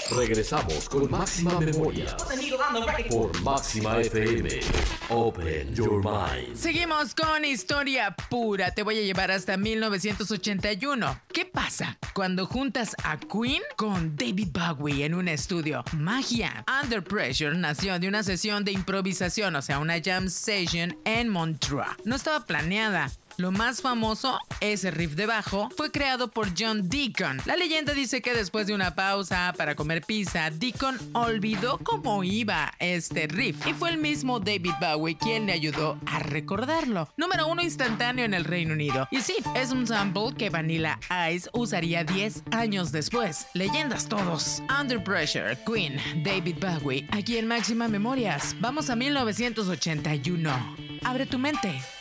Regresamos con Máxima Memoria por Máxima FM. Open your mind. Seguimos con historia pura. Te voy a llevar hasta 1981. ¿Qué pasa cuando juntas a Queen con David Bowie en un estudio? Magia. Under Pressure nació de una sesión de improvisación, o sea, una jam session en Montreux. No estaba planeada. Lo más famoso, ese riff de bajo, fue creado por John Deacon. La leyenda dice que después de una pausa para comer pizza, Deacon olvidó cómo iba este riff y fue el mismo David Bowie quien le ayudó a recordarlo. Número 1 instantáneo en el Reino Unido. Y sí, es un sample que Vanilla Ice usaría 10 años después. Leyendas todos. Under Pressure, Queen, David Bowie, aquí en Máxima Memorias. Vamos a 1981. Abre tu mente.